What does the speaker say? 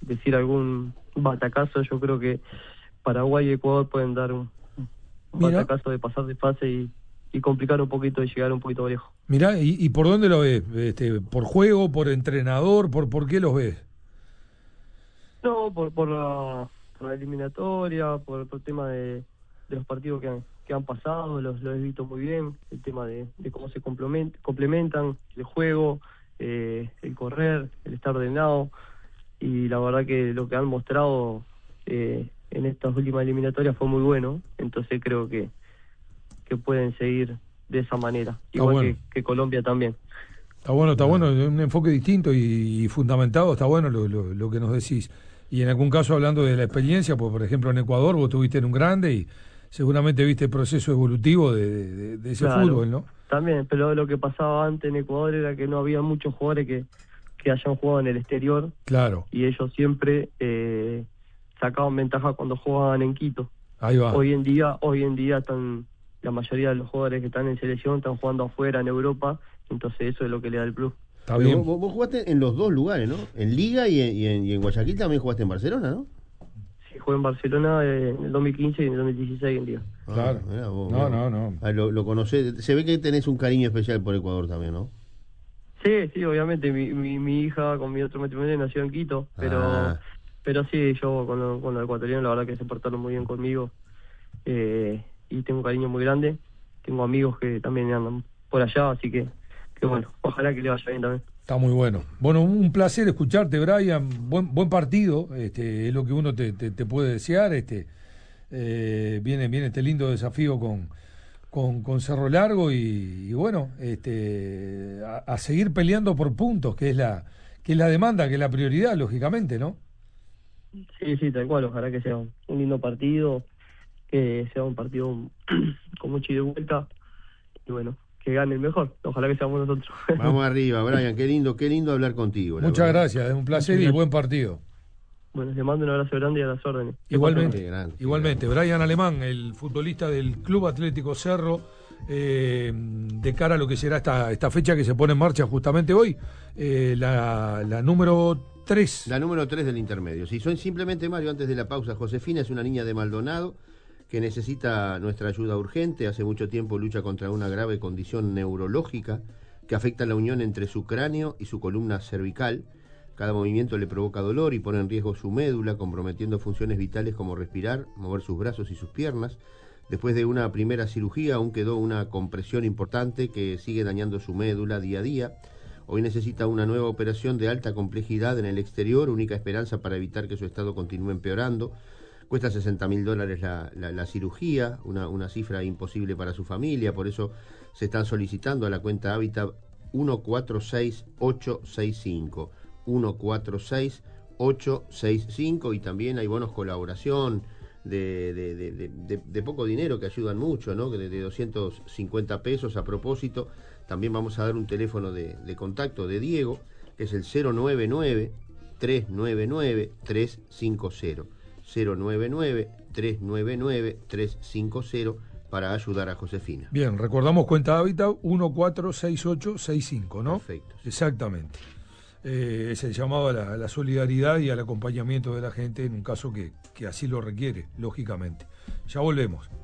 decir algún batacazo, yo creo que Paraguay y Ecuador pueden dar un batacazo de pasar de fase y complicar un poquito y llegar un poquito lejos. Mirá, ¿y por dónde lo ves? ¿Por juego, por entrenador, por qué los ves? No, por la eliminatoria, por el tema de los partidos que han pasado, los he visto muy bien, el tema de cómo se complementan, el juego, el correr, el estar ordenado, y la verdad que lo que han mostrado en estas últimas eliminatorias fue muy bueno, entonces creo que pueden seguir de esa manera, igual bueno. que Colombia también. Está bueno, un enfoque distinto y fundamentado, está bueno lo que nos decís. Y en algún caso, hablando de la experiencia, pues por ejemplo en Ecuador vos estuviste en un grande y seguramente viste el proceso evolutivo de ese fútbol, ¿no? También, pero lo que pasaba antes en Ecuador era que no había muchos jugadores que hayan jugado en el exterior. Claro. Y ellos siempre sacaban ventaja cuando jugaban en Quito. Ahí va. Hoy en día están, la mayoría de los jugadores que están en selección están jugando afuera, en Europa, entonces eso es lo que le da el plus. Está bien. Vos jugaste en los dos lugares, ¿no? En Liga y en Guayaquil también jugaste en Barcelona, ¿no? Sí, jugué en Barcelona en el 2015 y en el 2016 en Liga. Claro. Mirá, vos, No. Lo conocés. Se ve que tenés un cariño especial por Ecuador también, ¿no? Sí, obviamente. Mi hija con mi otro matrimonio nació en Quito, pero sí, yo con los ecuatorianos la verdad que se portaron muy bien conmigo y tengo un cariño muy grande. Tengo amigos que también andan por allá, así que bueno, ojalá que le vaya bien también. Está muy bueno. Bueno, un placer escucharte, Brian. Buen partido, es lo que uno te puede desear. Viene este lindo desafío con Cerro Largo y bueno, a seguir peleando por puntos, que es la demanda, que es la prioridad, lógicamente, ¿no? Sí, tal cual. Ojalá que sea un lindo partido, que sea un partido con mucha ida y vuelta y bueno, que gane el mejor. Ojalá que seamos nosotros. Vamos arriba, Brian. Qué lindo hablar contigo. Muchas gracias, es un placer y buen partido. Bueno, le mando un abrazo grande y a las órdenes. Igualmente. Brian Alemán, el futbolista del Club Atlético Cerro, de cara a lo que será esta fecha que se pone en marcha justamente hoy, la número 3. La número 3 del intermedio. Si son simplemente, Mario, antes de la pausa, Josefina es una niña de Maldonado que necesita nuestra ayuda urgente. Hace mucho tiempo lucha contra una grave condición neurológica que afecta la unión entre su cráneo y su columna cervical. Cada movimiento le provoca dolor y pone en riesgo su médula, comprometiendo funciones vitales como respirar, mover sus brazos y sus piernas. Después de una primera cirugía aún quedó una compresión importante que sigue dañando su médula día a día. Hoy necesita una nueva operación de alta complejidad en el exterior, única esperanza para evitar que su estado continúe empeorando. Cuesta $60.000 la cirugía, una cifra imposible para su familia, por eso se están solicitando a la cuenta Habitat 146865. 146865 y también hay bonos colaboración de poco dinero que ayudan mucho, ¿no? De 250 pesos. A propósito, también vamos a dar un teléfono de contacto de Diego, que es el 099-399-350. 099-399-350 para ayudar a Josefina. Bien, recordamos cuenta Habitat 146865, ¿no? Perfecto. Sí. Exactamente. Es el llamado a la solidaridad y al acompañamiento de la gente en un caso que así lo requiere, lógicamente. Ya volvemos.